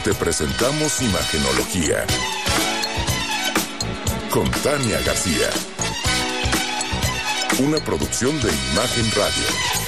te presentamos Imagenología con Tania García. Una producción de Imagen Radio.